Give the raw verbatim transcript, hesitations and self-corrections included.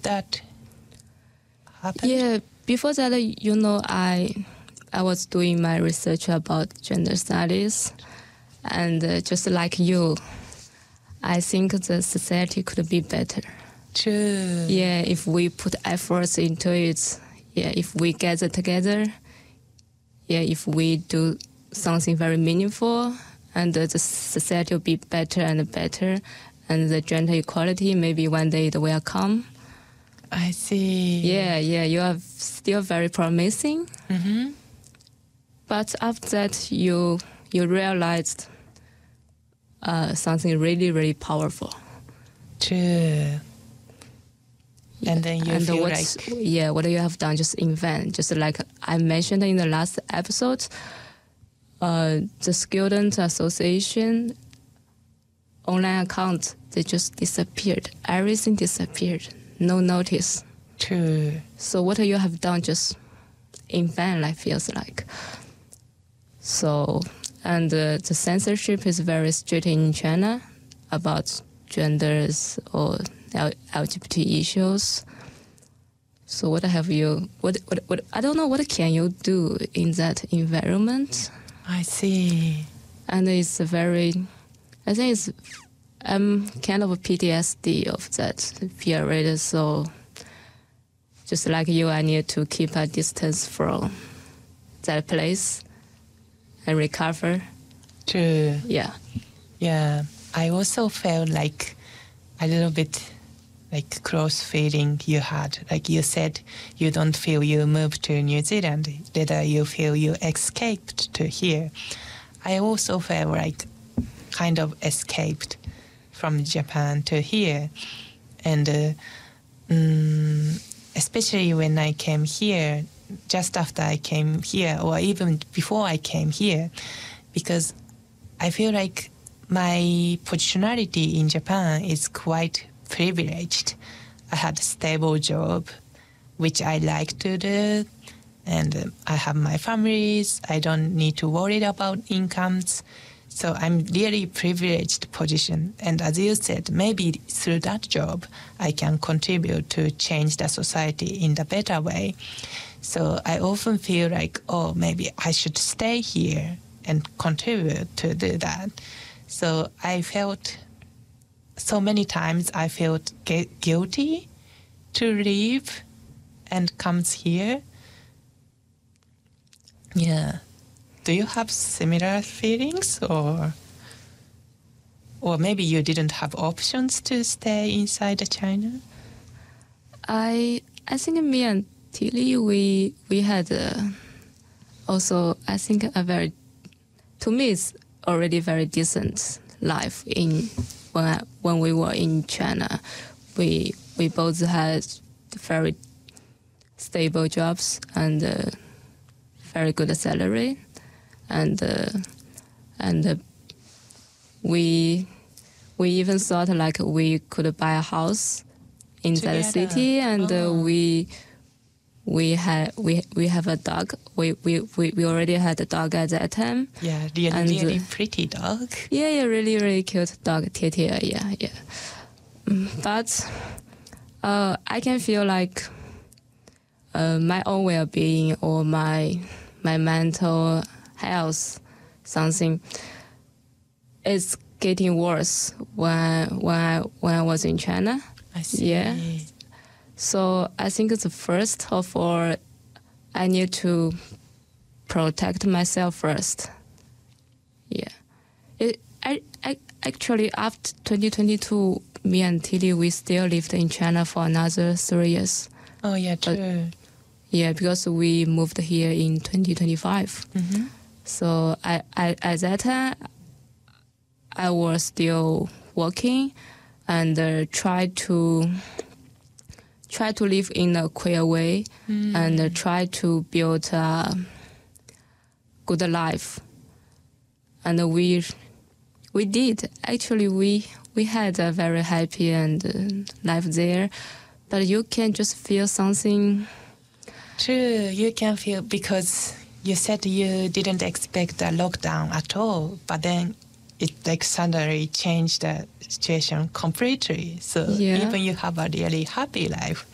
that happened? Yeah, before that, you know, I I was doing my research about gender studies, and uh, just like you, I think the society could be better. True. Yeah, if we put efforts into it, yeah, if we gather together, yeah, if we do something very meaningful, and uh, the society will be better and better, and the gender equality, maybe one day it will come. I see. Yeah, yeah, you are still very promising. Mm-hmm. But after that, you you realized uh, something really, really powerful. True. Yeah. And then you and feel what, like... Yeah, what you have done, just invent. Just like I mentioned in the last episode, uh, the Student Association online account, they just disappeared. Everything disappeared. No notice. True. So what you have done, just invent, like, feels like. So, and uh, the censorship is very strict in China about genders or L- LGBT issues. So what have you, what, what, what, I don't know, what can you do in that environment? I see. And it's a very, I think it's um, kind of a P T S D of that period. So just like you, I need to keep a distance from that place and recover. True. Yeah. Yeah. I also felt like a little bit like cross feeling you had. Like you said, you don't feel you moved to New Zealand, rather you feel you escaped to here. I also felt like kind of escaped from Japan to here. And uh, um, especially when I came here, just after I came here, or even before I came here, because I feel like my positionality in Japan is quite privileged. I had a stable job, which I like to do, and uh, I have my families. I don't need to worry about incomes. So I'm really privileged position. And as you said, maybe through that job, I can contribute to change the society in the better way. So I often feel like, oh, maybe I should stay here and contribute to do that. So I felt, so many times I felt gu- guilty to leave and comes here. Yeah. Do you have similar feelings, or or maybe you didn't have options to stay inside China? I I think me and Tilly, we we had uh, also, I think, a very, to me, it's already very decent life in when I, when we were in China. We we both had very stable jobs and uh, very good salary, and uh, and uh, we we even thought like we could buy a house in Together. that city, and uh, Oh. we we had we we have a dog. We we, we, we already had a dog at that time. Yeah, really, And, really uh, pretty dog. Yeah, yeah, really, really cute dog, Tia Tia, yeah, yeah. Mm, But uh, I can feel like uh, my own well-being or my my mental health, something, is getting worse when when I, when I was in China. I see. Yeah. So I think the first of all, I need to protect myself first. Yeah. It, I, I actually, after twenty twenty-two, me and Tilly, we still lived in China for another three years. Oh, yeah, true. Yeah, because we moved here in twenty twenty-five. Mm-hmm. So I, I, at that time, I was still working and uh, try to try to live in a queer way Mm. and uh, try to build a good life. And we we did. Actually, we we had a very happy and uh, life there. But you can just feel something. True, you can feel, because you said you didn't expect a lockdown at all, but then it like suddenly changed the situation completely. So Yeah. even you have a really happy life,